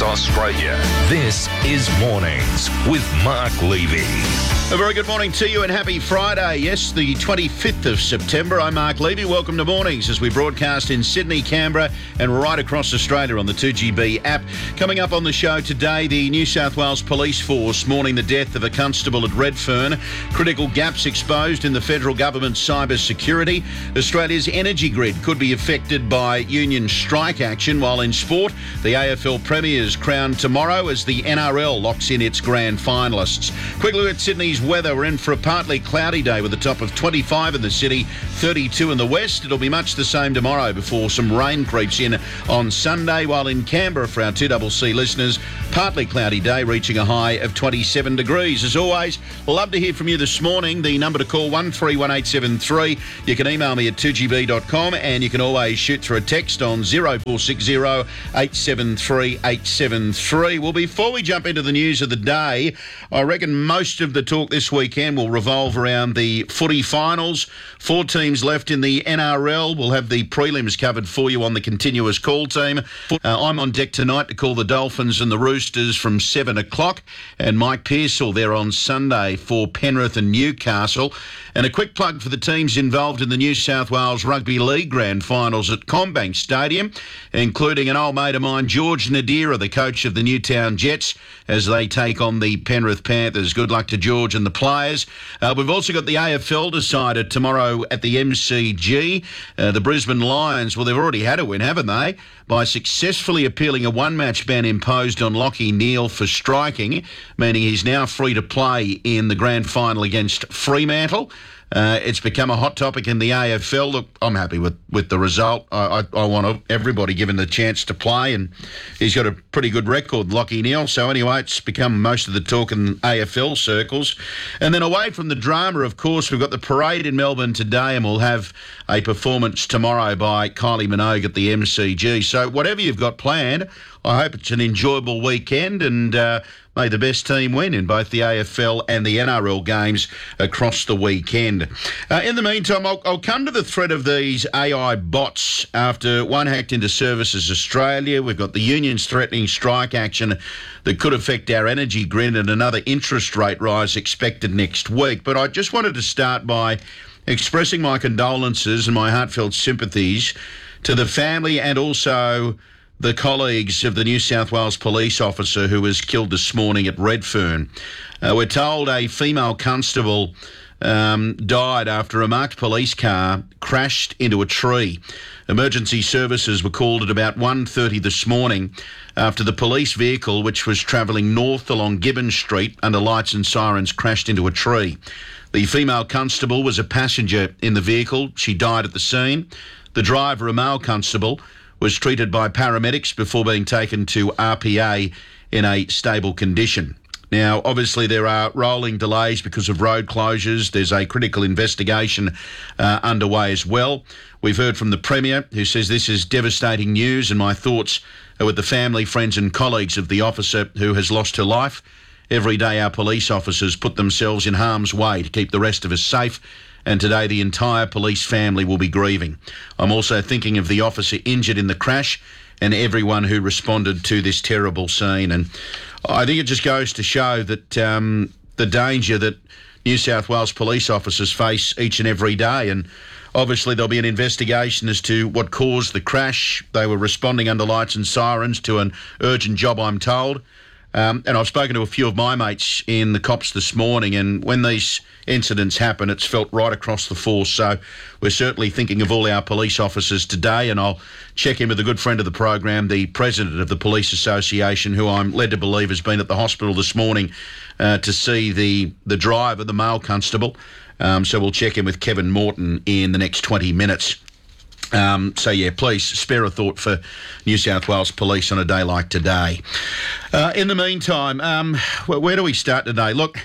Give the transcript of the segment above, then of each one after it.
Australia. This is Mornings with Mark Levy. A very good morning to you and happy Friday. Yes, the 25th of September. I'm Mark Levy. Welcome to Mornings as we broadcast in Sydney, Canberra and right across Australia on the 2GB app. Coming up on the show today, the New South Wales Police Force mourning the death of a constable at Redfern. Critical gaps exposed in the federal government's cyber security. Australia's energy grid could be affected by union strike action, while in sport, the AFL Premiers crowned tomorrow as the NRL locks in its grand finalists. Quick look at Sydney's weather. We're in for a partly cloudy day with a top of 25 in the city, 32 in the west. It'll be much the same tomorrow before some rain creeps in on Sunday, while in Canberra for our 2CC listeners, partly cloudy day reaching a high of 27 degrees. As always, love to hear from you this morning. The number to call 131873. You can email me at 2gb.com and you can always shoot through a text on 0460 873 873. Well, before we jump into the news of the day, I reckon most of the talk this weekend will revolve around the footy finals. 4 teams left in the NRL. We'll have the prelims covered for you on the continuous call team. I'm on deck tonight to call the Dolphins and the Roosters from 7 o'clock, and Mike Pearsall there on Sunday for Penrith and Newcastle. And a quick plug for the teams involved in the New South Wales Rugby League Grand Finals at CommBank Stadium, including an old mate of mine, George Nadira, the coach of the Newtown Jets, as they take on the Penrith Panthers. Good luck to George and the players. We've also got the AFL decided tomorrow at the MCG. The Brisbane Lions, well, they've already had a win, haven't they? By successfully appealing a one-match ban imposed on Lachie Neale for striking, meaning he's now free to play in the grand final against Fremantle. It's become a hot topic in the AFL. Look, I'm happy with the result. I want everybody given the chance to play, and he's got a pretty good record, Lachie Neale. So anyway, it's become most of the talk in AFL circles. And then away from the drama, of course, we've got the parade in Melbourne today, and we'll have a performance tomorrow by Kylie Minogue at the MCG. So whatever you've got planned, I hope it's an enjoyable weekend, and may the best team win in both the AFL and the NRL games across the weekend. In the meantime, I'll come to the threat of these AI bots after one hacked into Services Australia. We've got the unions threatening strike action that could affect our energy grid, and another interest rate rise expected next week. But I just wanted to start by expressing my condolences and my heartfelt sympathies to the family and also the colleagues of the New South Wales police officer who was killed this morning at Redfern. We're told a female constable died after a marked police car crashed into a tree. Emergency services were called at about 1:30 this morning after the police vehicle, which was travelling north along Gibbon Street under lights and sirens, crashed into a tree. The female constable was a passenger in the vehicle. She died at the scene. The driver, a male constable, was treated by paramedics before being taken to RPA in a stable condition. Now, obviously, there are rolling delays because of road closures. There's a critical investigation underway as well. We've heard from the Premier, who says this is devastating news, and my thoughts are with the family, friends and colleagues of the officer who has lost her life. Every day our police officers put themselves in harm's way to keep the rest of us safe, and today the entire police family will be grieving. I'm also thinking of the officer injured in the crash and everyone who responded to this terrible scene. And I think it just goes to show that the danger that New South Wales police officers face each and every day. And obviously there'll be an investigation as to what caused the crash. They were responding under lights and sirens to an urgent job, I'm told. And I've spoken to a few of my mates in the cops this morning, and when these incidents happen, it's felt right across the force. So we're certainly thinking of all our police officers today, and I'll check in with a good friend of the program, the president of the Police Association, who I'm led to believe has been at the hospital this morning to see the driver, the male constable. So we'll check in with Kevin Morton in the next 20 minutes. So, yeah, please spare a thought for New South Wales Police on a day like today. In the meantime, where do we start today? Look,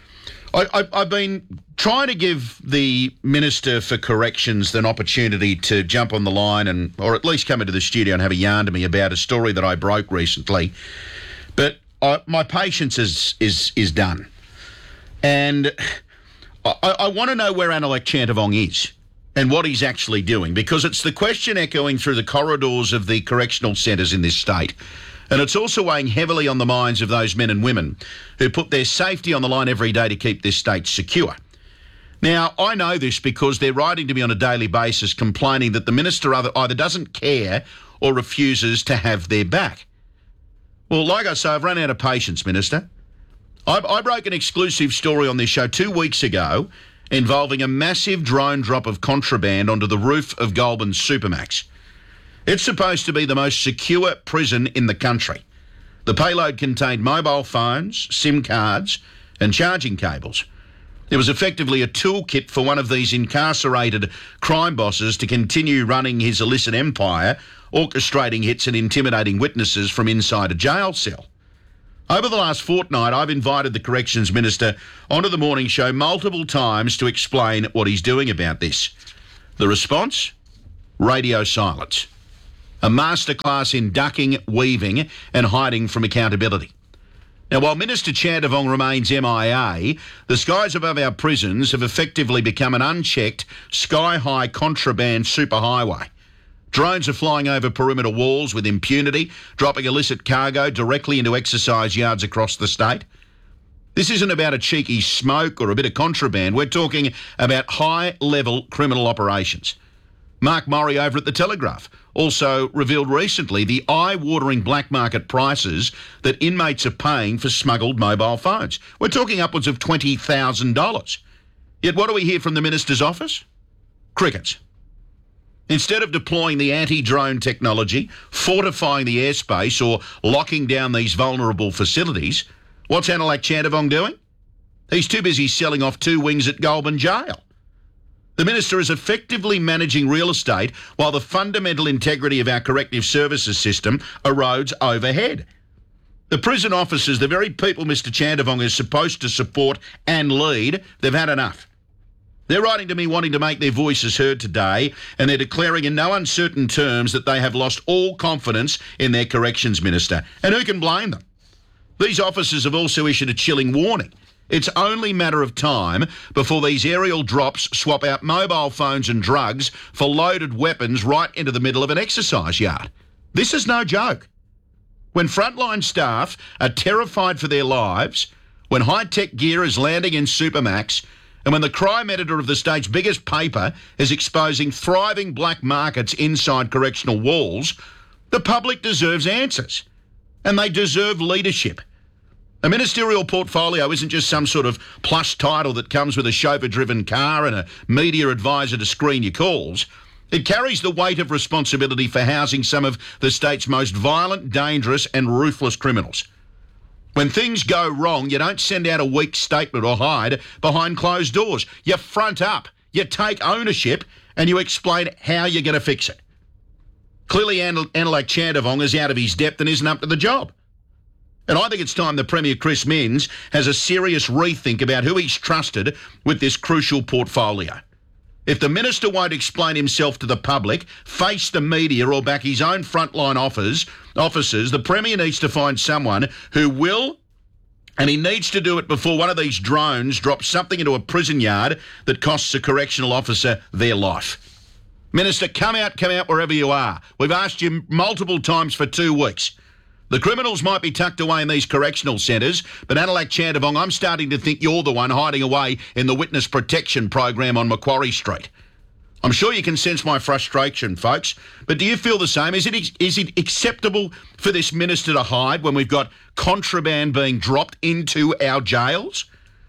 I've been trying to give the Minister for Corrections an opportunity to jump on the line or at least come into the studio and have a yarn to me about a story that I broke recently. But my patience is done. And I want to know where Analek Chantavong is and what he's actually doing, because it's the question echoing through the corridors of the correctional centres in this state. And it's also weighing heavily on the minds of those men and women who put their safety on the line every day to keep this state secure. Now, I know this because they're writing to me on a daily basis complaining that the minister either doesn't care or refuses to have their back. Well, like I say, I've run out of patience, Minister. I broke an exclusive story on this show 2 weeks ago involving a massive drone drop of contraband onto the roof of Goulburn Supermax. It's supposed to be the most secure prison in the country. The payload contained mobile phones, SIM cards and charging cables. It was effectively a toolkit for one of these incarcerated crime bosses to continue running his illicit empire, orchestrating hits and intimidating witnesses from inside a jail cell. Over the last fortnight, I've invited the Corrections Minister onto the morning show multiple times to explain what he's doing about this. The response? Radio silence. A masterclass in ducking, weaving and hiding from accountability. Now, while Minister Chandavong remains MIA, the skies above our prisons have effectively become an unchecked, sky-high contraband superhighway. Drones are flying over perimeter walls with impunity, dropping illicit cargo directly into exercise yards across the state. This isn't about a cheeky smoke or a bit of contraband. We're talking about high-level criminal operations. Mark Murray over at The Telegraph also revealed recently the eye-watering black market prices that inmates are paying for smuggled mobile phones. We're talking upwards of $20,000. Yet what do we hear from the Minister's office? Crickets. Instead of deploying the anti-drone technology, fortifying the airspace or locking down these vulnerable facilities, what's Analak Chandavong doing? He's too busy selling off 2 wings at Goulburn Jail. The Minister is effectively managing real estate while the fundamental integrity of our corrective services system erodes overhead. The prison officers, the very people Mr Chandavong is supposed to support and lead, they've had enough. They're writing to me wanting to make their voices heard today, and they're declaring in no uncertain terms that they have lost all confidence in their Corrections Minister. And who can blame them? These officers have also issued a chilling warning. It's only a matter of time before these aerial drops swap out mobile phones and drugs for loaded weapons right into the middle of an exercise yard. This is no joke. When frontline staff are terrified for their lives, when high-tech gear is landing in Supermax, and when the crime editor of the state's biggest paper is exposing thriving black markets inside correctional walls, the public deserves answers. And they deserve leadership. A ministerial portfolio isn't just some sort of plush title that comes with a chauffeur-driven car and a media advisor to screen your calls. It carries the weight of responsibility for housing some of the state's most violent, dangerous and ruthless criminals. When things go wrong, you don't send out a weak statement or hide behind closed doors. You front up, you take ownership and you explain how you're going to fix it. Clearly, Analak Chandavong is out of his depth and isn't up to the job. And I think it's time the Premier, Chris Minns, has a serious rethink about who he's trusted with this crucial portfolio. If the Minister won't explain himself to the public, face the media or back his own frontline officers, the Premier needs to find someone who will, and he needs to do it before one of these drones drops something into a prison yard that costs a correctional officer their life. Minister, come out wherever you are. We've asked you multiple times for 2 weeks. The criminals might be tucked away in these correctional centres, but Analak Chandavong, I'm starting to think you're the one hiding away in the witness protection program on Macquarie Street. I'm sure you can sense my frustration, folks, but do you feel the same? Is it acceptable for this minister to hide when we've got contraband being dropped into our jails?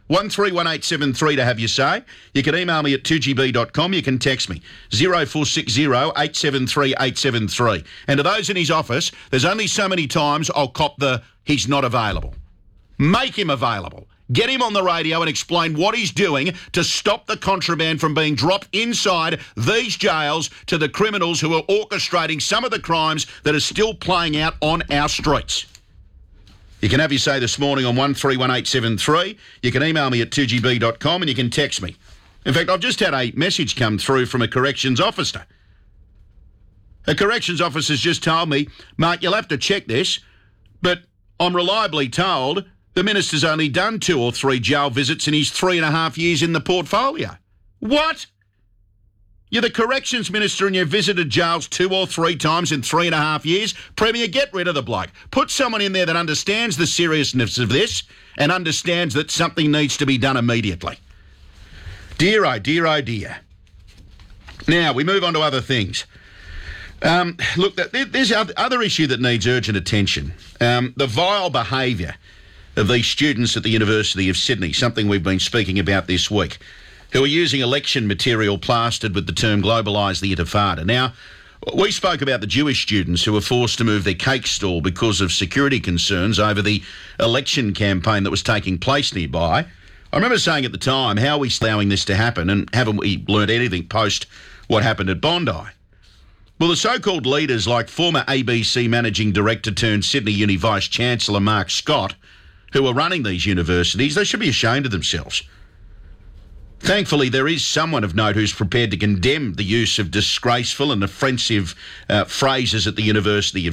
131873 to have your say. You can email me at 2gb.com. You can text me 0460 873 873. And to those in his office, there's only so many times I'll cop the he's not available. Make him available. Get him on the radio and explain what he's doing to stop the contraband from being dropped inside these jails to the criminals who are orchestrating some of the crimes that are still playing out on our streets. You can have your say this morning on 131873. You can email me at 2gb.com and you can text me. In fact, I've just had a message come through from a corrections officer. A corrections officer's just told me, Mark, you'll have to check this, but I'm reliably told the minister's only done 2 or 3 jail visits in his 3.5 years in the portfolio. What? You're the corrections minister and you've visited jails 2 or 3 times in 3.5 years. Premier, get rid of the bloke. Put someone in there that understands the seriousness of this and understands that something needs to be done immediately. Dear, oh dear, oh dear. Now, we move on to other things. Look, there's other issue that needs urgent attention. The vile behaviour of these students at the University of Sydney, something we've been speaking about this week, who are using election material plastered with the term globalise the intifada. Now, we spoke about the Jewish students who were forced to move their cake stall because of security concerns over the election campaign that was taking place nearby. I remember saying at the time, how are we allowing this to happen, and haven't we learnt anything post what happened at Bondi? Well, the so-called leaders like former ABC Managing Director turned Sydney Uni Vice-Chancellor Mark Scott, who are running these universities, they should be ashamed of themselves. Thankfully, there is someone of note who's prepared to condemn the use of disgraceful and offensive phrases at the University of